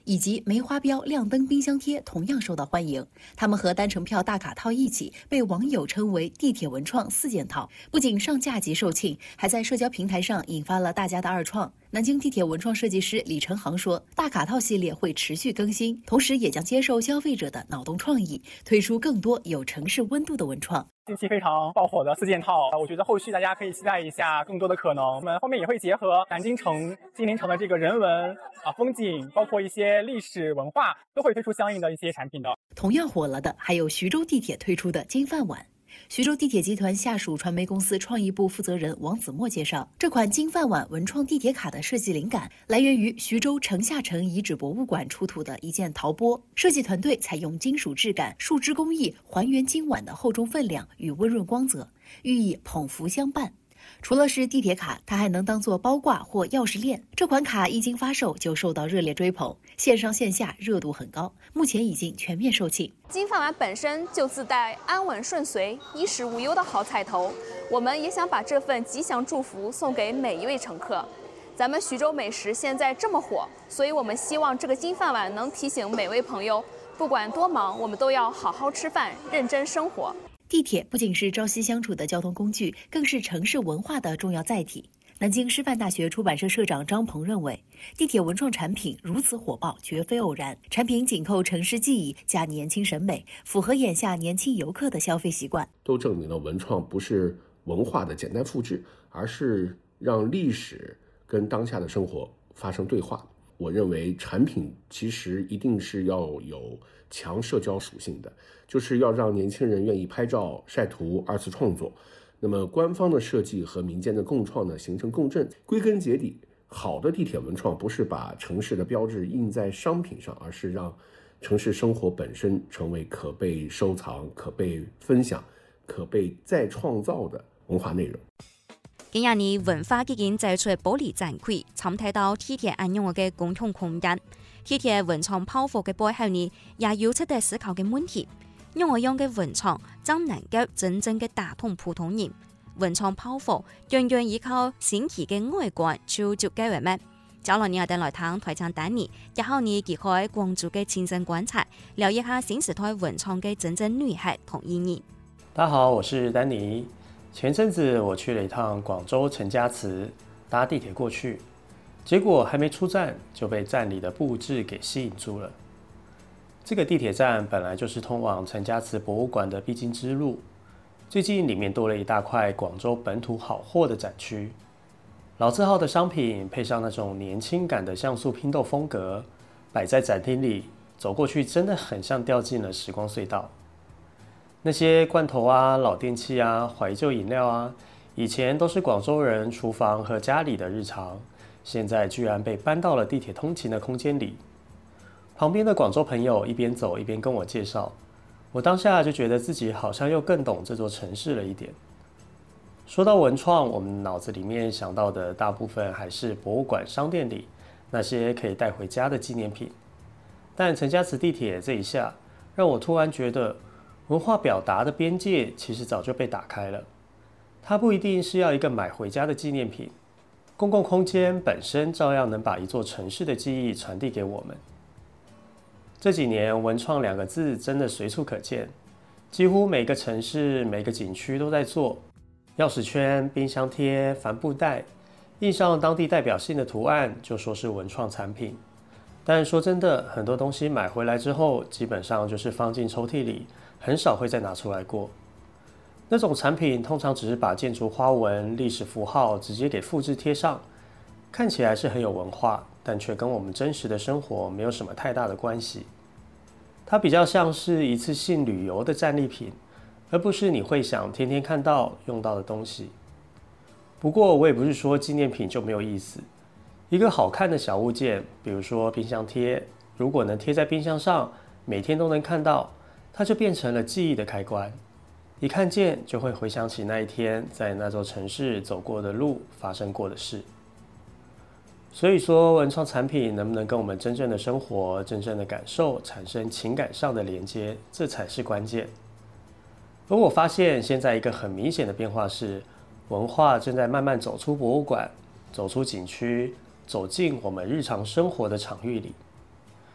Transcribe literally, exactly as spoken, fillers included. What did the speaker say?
以及梅花标亮灯冰箱贴同样受到欢迎。它们和单程票大卡套一起，被网友称为“地铁文创四件套”。不仅上架即售罄，还在社交平台上引发了大家的二创。南京地铁文创设计师李成航说，大卡套系列会持续更新，同时也将接受消费者的脑洞创意，推出更多有城市温度的文创。 近期非常爆火的四件套，我觉得后续大家可以期待一下更多的可能。我们后面也会结合南京城、金陵城的这个人文啊、风景，包括一些历史文化，都会推出相应的一些产品的。 同样火了的还有徐州地铁推出的金饭碗。徐州地铁集团下属传媒公司创意部负责人王子墨介绍，这款金饭碗文创地铁卡的设计灵感来源于徐州城下城遗址博物馆出土的一件陶钵，设计团队采用金属质感、树脂工艺还原金碗的厚重分量与温润光泽，寓意捧福相伴。除了是地铁卡，它还能当做包挂或钥匙链。这款卡一经发售就受到热烈追捧，线上线下热度很高，目前已经全面售罄。 金饭碗本身就自带安稳顺遂、衣食无忧的好彩头，我们也想把这份吉祥祝福送给每一位乘客。咱们徐州美食现在这么火，所以我们希望这个金饭碗能提醒每位朋友，不管多忙，我们都要好好吃饭，认真生活。 地铁不仅是朝夕相处的交通工具，更是城市文化的重要载体。南京师范大学出版社社长张鹏认为，地铁文创产品如此火爆绝非偶然，产品紧扣城市记忆加年轻审美，符合眼下年轻游客的消费习惯。 都证明了文创不是文化的简单复制，而是让历史跟当下的生活发生对话。我认为产品其实一定是要有强社交属性的，就是要让年轻人愿意拍照、晒图、二次创作。那么官方的设计和民间的共创呢，形成共振。归根结底，好的地铁文创不是把城市的标志印在商品上，而是让城市生活本身成为可被收藏、可被分享、可被再创造的文化内容。 今日文化基金製出玻璃展櫃，參睇到地鐵應用嘅共同空間。地鐵文創泡沫嘅背後呢，也有值得思考嘅問題。用我用嘅文創，怎能夠真正嘅打動普通人？文創泡沫樣樣依靠新奇嘅外觀就足夠嘅咩？接落呢，我哋來聽台長丹尼，然後呢揭開廣州嘅親身觀察，了解下新時代文創嘅真正內涵同意義。 大家好，我是丹尼。前陣子我去了一趟廣州陳家祠，搭地鐵過去，結果還沒出站就被站裡的佈置給吸引住了。這個地鐵站本來就是通往陳家祠博物館的必經之路，最近裡面多了一大塊廣州本土好貨的展區，老字號的商品配上那種年輕感的像素拼豆風格，擺在展廳裡，走過去真的很像掉進了時光隧道。那些罐頭啊、老電器啊、懷舊飲料啊，以前都是廣州人廚房和家裡的日常，現在居然被搬到了地鐵通勤的空間裡。旁邊的廣州朋友一邊走一邊跟我介紹，我當下就覺得自己好像又更懂這座城市了一點。說到文創，我們腦子裡面想到的大部分還是博物館、商店裡那些可以帶回家的紀念品。但陳家祠地鐵這一下，讓我突然覺得文化表達的邊界其實早就被打開了。它不一定是要一個買回家的紀念品，公共空間本身照樣能把一座城市的記憶傳遞給我們。這幾年文創兩個字真的隨處可見，幾乎每個城市每個景區都在做。鑰匙圈、冰箱貼、帆布袋，印上當地代表性的圖案就說是文創產品。但說真的，很多東西買回來之後基本上就是放進抽屜裡，很少會再拿出來過。那種產品通常只是把建築花紋、歷史符號直接給複製貼上，看起來是很有文化，但卻跟我們真實的生活沒有什麼太大的關係。它比較像是一次性旅遊的戰利品，而不是你會想天天看到用到的東西。不過我也不是說紀念品就沒有意思，一個好看的小物件，比如說冰箱貼，如果能貼在冰箱上，每天都能看到，它就變成了記憶的開關。一看見就會回想起那一天在那座城市走過的路，發生過的事。所以說文創產品能不能跟我們真正的生活、真正的感受產生情感上的連接，這才是關鍵。而我發現現在一個很明顯的變化是，文化正在慢慢走出博物館，走出景區，走進我們日常生活的場域裡。